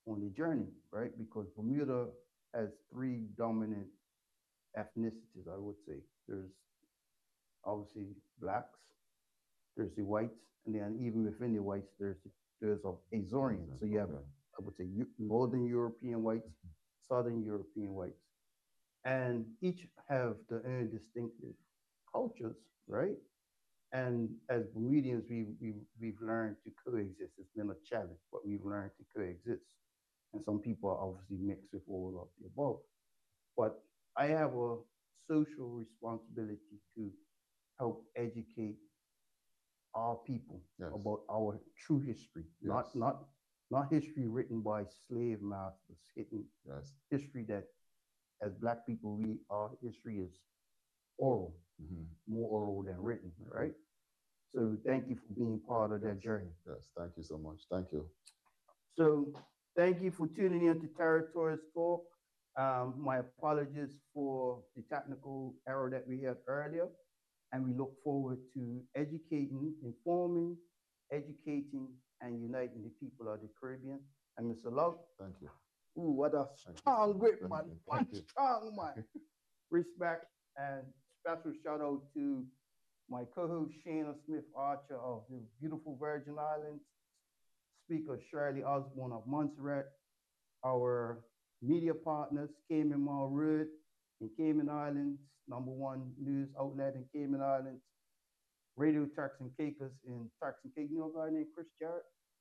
on the journey, right? Because Bermuda has three dominant ethnicities, I would say. There's obviously blacks, there's the whites, and then even within the whites, there's a Azorian. So you have, Okay. I would say, Northern European whites, Southern European whites, and each have their own distinctive cultures, right? And as Bermudians, we've learned to coexist. It's been a challenge, but we've learned to coexist. And some people are obviously mixed with all of the above. But I have a social responsibility to help educate our people Yes. about our true history, not Yes. not not history written by slave masters, hidden Yes. history that as black people we our history is oral, more oral than written, Okay. right? So thank you for being part of that Yes. journey. Yes. Thank you so much. Thank you. So thank you for tuning in to Territories Talk. My apologies for the technical error that we had earlier, and we look forward to educating, informing, educating, and uniting the people of the Caribbean. And Mr. Love, Thank you. ooh, what a Thank you. strong grip, Thank man. you. One Thank you. strong man. Respect and special shout out to my co-host Shana Smith Archer of the beautiful Virgin Islands, Speaker Shirley Osborne of Montserrat, our media partners, Cayman Mall Road in Cayman Islands, number one news outlet in Cayman Islands, Radio Turks and Caicos in Turks and Caicos. You know a guy named Chris Jarrett?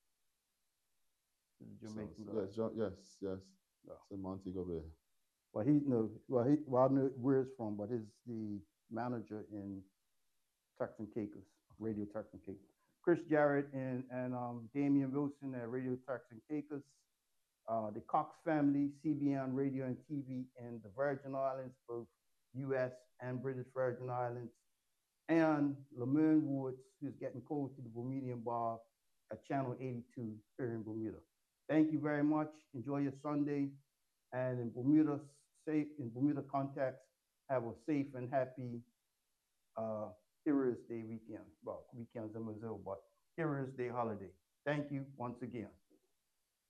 He's a So, Jamaican guy. yes, John, yes, yes. No. So Montego Bay. Well, he no. Well, I know where he's from, but he's the manager in Turks and Caicos, Radio Turks and Caicos. Chris Jarrett and Damian Wilson at Radio Turks and Caicos. The Cox family, CBN Radio and TV in the Virgin Islands, both U.S. and British Virgin Islands, and Lamerne Woods, who's getting called to the Bermudian Bar at Channel 82 here in Bermuda. Thank you very much. Enjoy your Sunday, and in Bermuda context, have a safe and happy uh, Heroes Day weekend. Well, weekends in Brazil, but Heroes Day holiday. Thank you once again.